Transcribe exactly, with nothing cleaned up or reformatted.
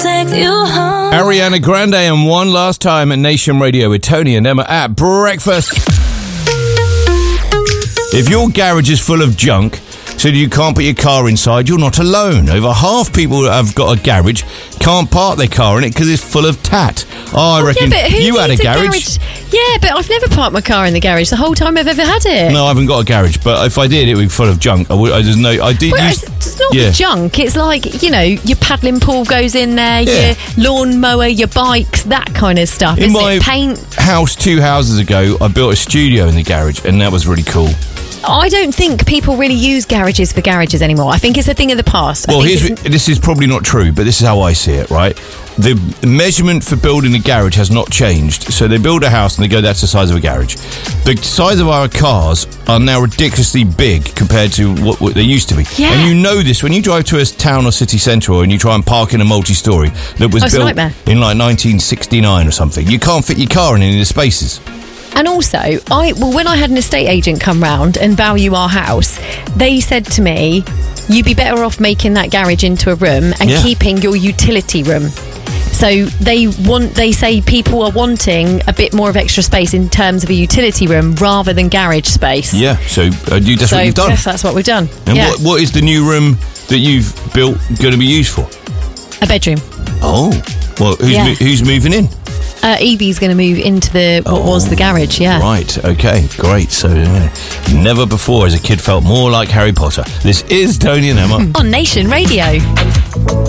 Take you home. Ariana Grande, and one last time at Nation Radio with Tony and Emma at breakfast. If your garage is full of junk, so you can't put your car inside, you're not alone. Over half people that have got a garage can't park their car in it because it's full of tat. Oh, I reckon yeah, but who you had a needs garage. garage. Yeah, but I've never parked my car in the garage the whole time I've ever had it. No, I haven't got a garage, but if I did, it would be full of junk. I would. I just know. I did. Well, use, it's, it's not yeah. the junk. It's like, you know, your paddling pool goes in there, Yeah. your lawnmower, your bikes, that kind of stuff. In isn't my it? Paint. house two houses ago, I built a studio in the garage, and that was really cool. I don't think people really use garages for garages anymore. I think it's a thing of the past. I Well, think here's it's- this is probably not true, but this is how I see it, right? The measurement for building a garage has not changed. So they build a house and they go, that's the size of a garage. The size of our cars are now ridiculously big compared to what, what they used to be. Yeah. And you know this when you drive to a town or city centre and you try and park in a multi-storey that was Oh, it's a built nightmare. in like nineteen sixty-nine or something. You can't fit your car in any of the spaces. And also, I well, when I had an estate agent come round and value our house, they said to me, you'd be better off making that garage into a room and Yeah. keeping your utility room. So they want, they say people are wanting a bit more of extra space in terms of a utility room rather than garage space. Yeah, so uh, you, that's so what you've done. yes, that's what we've done. And yeah. what, what is the new room that you've built going to be used for? A bedroom. Oh, well, who's, Yeah. mo- who's moving in? Uh, Evie's going to move into the what was the garage. Yeah. Right, okay, great. So, uh, never before has a kid felt more like Harry Potter. This is Tony and Emma. On Nation Radio.